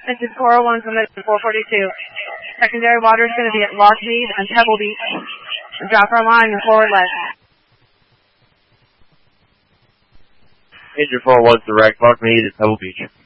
Engine 401 from the 442. Secondary water is going to be at Lockmead and Pebble Beach. And drop our line and forward left. Engine 401 direct, Lockmead and Pebble Beach.